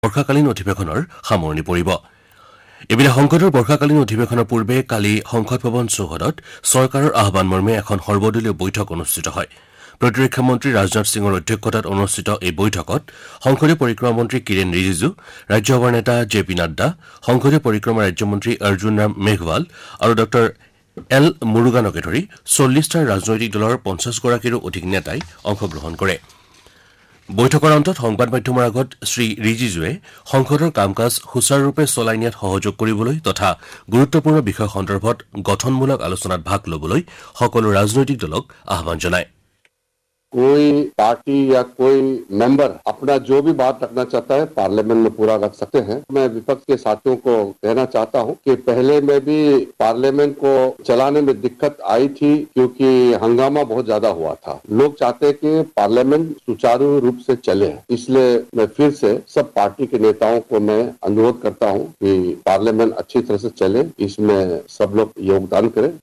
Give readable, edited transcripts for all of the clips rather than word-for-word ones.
বৰ্ষাকালীন অধিৱেশনৰ সামৰণি পৰিব। এবিধ সংসদৰ বৰ্ষাকালীন অধিৱেশনৰ পূৰ্বে কালি সংসদ ভৱন চৌহদত চৰকাৰৰ আহ্বান মৰ্মে এখন সৰ্বদলীয় বৈঠক অনুষ্ঠিত হয়। প্ৰতিৰক্ষা মন্ত্ৰী ৰাজনাথ সিঙৰ অধ্যক্ষতাত অনুষ্ঠিত এই বৈঠকত সংসদীয় পৰিক্ৰমা মন্ত্ৰী কিৰেণ ৰিজিজু, ৰাজ্যসভাৰ নেতা জে পি নাড্ডা, সংসদীয় পৰিক্ৰমা ৰাজ্যমন্ত্ৰী অৰ্জুন ৰাম মেঘৱাল আৰু ড এল মুৰুগানকে ধৰি ৪০টা ৰাজনৈতিক দলৰ ৫০গৰাকীৰো অধিক নেতাই অংশগ্ৰহণ কৰে। বৈঠকৰ অন্তত সংবাদ মাধ্যমৰ আগত শ্ৰী ৰিজিজুৱে সংসদৰ কাম কাজ সুচাৰুৰূপে চলাই নিয়াত সহযোগ কৰিবলৈ তথা গুৰুত্বপূৰ্ণ বিষয় সন্দৰ্ভত গঠনমূলক আলোচনাত ভাগ ল'বলৈ সকলো ৰাজনৈতিক দলক আহ্বান জনায়। कोई पार्टी या कोई मेंबर अपना जो भी बात रखना चाहता है पार्लियामेंट में पूरा रख सकते हैं। मैं विपक्ष के साथियों को कहना चाहता हूं कि पहले में भी पार्लियामेंट को चलाने में दिक्कत आई थी क्योंकि हंगामा बहुत ज्यादा हुआ था। लोग चाहते हैं कि पार्लियामेंट सुचारू रूप से चले, इसलिए मैं फिर से सब पार्टी के नेताओं को मैं अनुरोध करता हूं कि पार्लियामेंट अच्छी तरह से चले, इसमें सब लोग योगदान करें।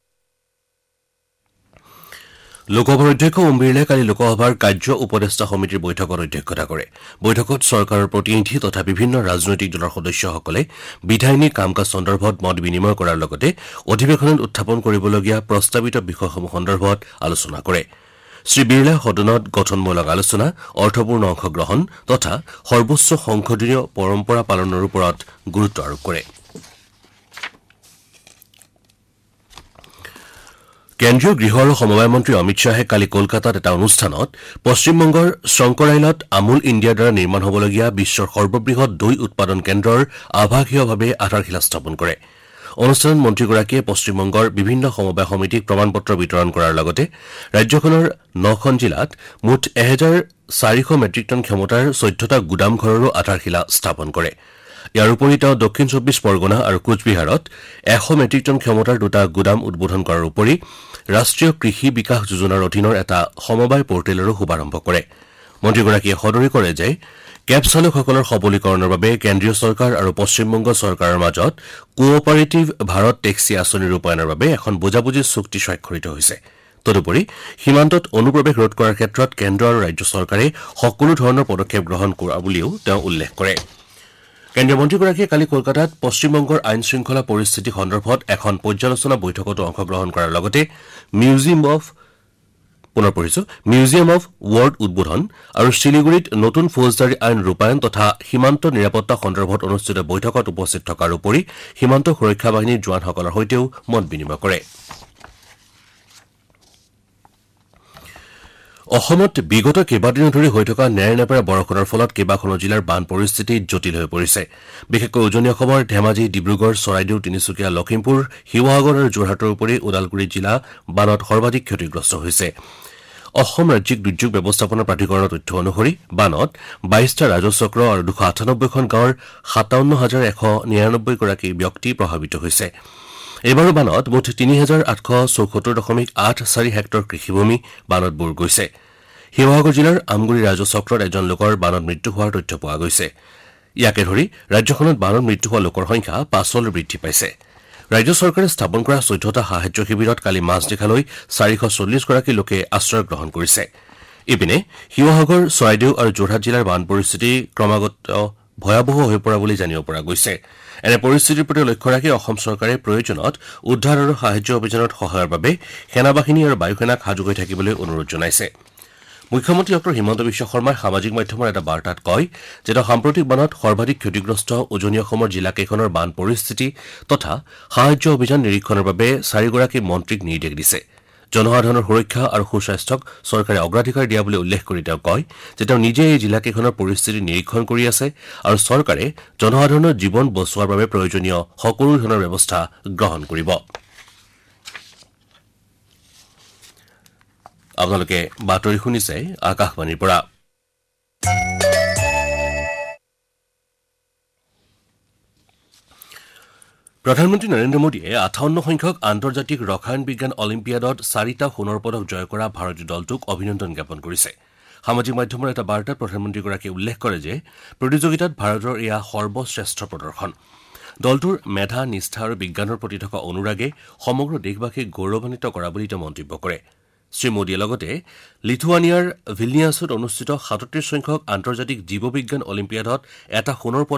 লোকসভাৰ অধ্যক্ষ ওম বিৰলাই কালি লোকসভাৰ কাৰ্য উপদেষ্টা সমিতিৰ বৈঠকত অধ্যক্ষতা কৰে। বৈঠকত চৰকাৰৰ প্ৰতিনিধি তথা বিভিন্ন ৰাজনৈতিক দলৰ সদস্যসকলে বিধায়িনী কাম কাজ সন্দৰ্ভত মত বিনিময় কৰাৰ লগতে অধিৱেশনত উত্থাপন কৰিবলগীয়া প্ৰস্তাৱিত বিষয়সমূহ সন্দৰ্ভত আলোচনা কৰে। শ্ৰী বিৰলাই সদনত গঠনমূলক আলোচনা, অৰ্থপূৰ্ণ অংশগ্ৰহণ তথা সৰ্বোচ্চ সংসদীয় পৰম্পৰা পালনৰ ওপৰত গুৰুত্ব আৰোপ কৰে। কেন্দ্ৰীয় গৃহ আৰু সমবায় মন্ত্ৰী অমিত শ্বাহে কালি কলকাতাত এটা অনুষ্ঠানত পশ্চিমবংগৰ শংকৰাইলত আমুল ইণ্ডিয়াৰ দ্বাৰা নিৰ্মাণ হ'বলগীয়া বিশ্বৰ সৰ্ববৃহৎ দৈ উৎপাদন কেন্দ্ৰৰ আভাসীয়ভাৱে আধাৰশিলা স্থাপন কৰে। অনুষ্ঠানত মন্ত্ৰীগৰাকীয়ে পশ্চিমবংগৰ বিভিন্ন সমবায় সমিতিক প্ৰমাণপত্ৰ বিতৰণ কৰাৰ লগতে ৰাজ্যখনৰ ৯খন জিলাত মুঠ ১,৪০০ মেট্ৰিক টন ক্ষমতাৰ ১৪টা গুদামঘৰৰো আধাৰশিলা স্থাপন কৰে। ইয়াৰ উপৰি তেওঁ দক্ষিণ ২৪ পৰগনা আৰু কোচবিহাৰত ১০০ মেট্ৰিক টন ক্ষমতাৰ ২টা গুদাম উদ্বোধন কৰাৰ উপৰি ৰাষ্ট্ৰীয় কৃষি বিকাশ যোজনাৰ অধীনৰ এটা সমবায় পৰ্টেলৰো শুভাৰম্ভ কৰে। মন্ত্ৰীগৰাকীয়ে সদৰি কৰে যে কেব চালকসকলৰ সবলীকৰণৰ বাবে কেন্দ্ৰীয় চৰকাৰ আৰু পশ্চিমবংগ চৰকাৰৰ মাজত কোঅপাৰেটিভ ভাৰত টেক্সি আঁচনি ৰূপায়ণৰ বাবে এখন বুজাবুজি চুক্তি স্বাক্ষৰিত হৈছে। তদুপৰি সীমান্তত অনুপ্ৰৱেশ ৰোধ কৰাৰ ক্ষেত্ৰত কেন্দ্ৰ আৰু ৰাজ্য চৰকাৰে সকলো ধৰণৰ পদক্ষেপ গ্ৰহণ কৰা বুলিও তেওঁ উল্লেখ কৰে। কেন্দ্ৰীয় মন্ত্ৰীগৰাকীয়ে কালি কলকাতাত পশ্চিমবংগৰ আইন শৃংখলা পৰিস্থিতি সন্দৰ্ভত এখন পৰ্যালোচনা বৈঠকতো অংশগ্ৰহণ কৰাৰ লগতে মিউজিয়াম অৱ ৱৰ্ড উদ্বোধন আৰু শিলিগুৰিত নতুন ফৌজদাৰী আইন ৰূপায়ণ তথা সীমান্ত নিৰাপত্তা সন্দৰ্ভত অনুষ্ঠিত বৈঠকত উপস্থিত থকাৰ উপৰি সীমান্ত সুৰক্ষা বাহিনীৰ জোৱানসকলৰ সৈতেও মত বিনিময় কৰে। অসমত বিগত কেইবাদিনো ধৰি হৈ থকা নেৰানেপেৰা বৰষুণৰ ফলত কেইবাখনো জিলাৰ বান পৰিস্থিতি জটিল হৈ পৰিছে। বিশেষকৈ উজনি অসমৰ ধেমাজি, ডিব্ৰুগড়, চৰাইদেউ, তিনিচুকীয়া, লখিমপুৰ, শিৱসাগৰ আৰু যোৰহাটৰ উপৰি ওদালগুৰি জিলা বানত সৰ্বাধিক ক্ষতিগ্ৰস্ত হৈছে। অসম ৰাজ্যিক দুৰ্যোগ ব্যৱস্থাপনা প্ৰাধিকৰণৰ তথ্য অনুসৰি বানত ২২টা ৰাজচক্ৰ আৰু ২৯৮খন গাঁৱৰ ৫৭,১৯৯ গৰাকী ব্যক্তি প্ৰভাৱিত হৈছে। এইবাৰো বানত মুঠ ৩,৮৭৪.৮৪ হেক্টৰ কৃষিভূমি বানত বুৰ গৈছে। শিৱসাগৰ জিলাৰ আমগুৰি ৰাজচক্ৰত এজন লোকৰ বানত মৃত্যু হোৱাৰ তথ্য পোৱা গৈছে। ইয়াকে ধৰি ৰাজ্যখনত বানত মৃত্যু হোৱা লোকৰ সংখ্যা ৫লৈ বৃদ্ধি পাইছে। ৰাজ্য চৰকাৰে স্থাপন কৰা ১৪টা সাহায্য শিবিৰত কালি মাজনিশালৈ ৪৪০ গৰাকী লোকে আশ্ৰয় গ্ৰহণ কৰিছে। ইপিনে শিৱসাগৰ, চৰাইদেউ আৰু যোৰহাট জিলাৰ বান পৰিস্থিতি ক্ৰমাগত ভয়াৱহ হৈ পৰা বুলি জানিব পৰা গৈছে। এনে পৰিস্থিতিৰ প্ৰতি লক্ষ্য ৰাখি অসম চৰকাৰে প্ৰয়োজনত উদ্ধাৰ আৰু সাহায্য অভিযানত সহায়ৰ বাবে সেনাবাহিনী আৰু বায়ুসেনাক সাজু হৈ থাকিবলৈ অনুৰোধ জনাইছে। মুখ্যমন্ত্ৰী ডঃ হিমন্ত বিশ্ব শৰ্মাই সামাজিক মাধ্যমৰ এটা বাৰ্তাত কয় যে তেওঁ সাম্প্ৰতিক বানত সৰ্বাধিক ক্ষতিগ্ৰস্ত উজনি অসমৰ জিলাকেইখনৰ বান পৰিস্থিতি তথা সাহায্য অভিযান নিৰীক্ষণৰ বাবে ৪গৰাকী মন্ত্ৰীক নিৰ্দেশ দিছে। জনসাধাৰণৰ সুৰক্ষা আৰু সুস্বাস্থ্যক চৰকাৰে অগ্ৰাধিকাৰ দিয়া বুলি উল্লেখ কৰি তেওঁ কয় যে তেওঁ নিজে এই জিলাকেইখনৰ পৰিস্থিতি নিৰীক্ষণ কৰি আছে আৰু চৰকাৰে জনসাধাৰণৰ জীৱন বচোৱাৰ বাবে প্ৰয়োজনীয় সকলো ধৰণৰ ব্যৱস্থা গ্ৰহণ কৰিব। আপোনালোকে বাতৰি শুনিছে আকাশবাণীৰ পৰা। প্ৰধানমন্ত্ৰী নৰেন্দ্ৰ মোদীয়ে ৫৮ সংখ্যক আন্তৰ্জাতিক ৰসায়ন বিজ্ঞান অলিম্পিয়াডত ৪টা সোণৰ পদক জয় কৰা ভাৰতীয় দলটোক অভিনন্দন জ্ঞাপন কৰিছে। সামাজিক মাধ্যমৰ এটা বাৰ্তাত প্ৰধানমন্ত্ৰীগৰাকীয়ে উল্লেখ কৰে যে প্ৰতিযোগিতাত ভাৰতৰ এয়া সৰ্বশ্ৰেষ্ঠ প্ৰদৰ্শন। দলটোৰ মেধা, নিষ্ঠা আৰু বিজ্ঞানৰ প্ৰতি থকা অনুৰাগে সমগ্ৰ দেশবাসীক গৌৰৱান্বিত কৰা বুলি তেওঁ মন্তব্য কৰে। শ্ৰীমোদীয়ে লগতে লিথুৱানিয়াৰ ভিলনিয়াছত অনুষ্ঠিত ৩৭ সংখ্যক আন্তৰ্জাতিক জীৱবিজ্ঞান অলিম্পিয়াডত এটা সোণৰ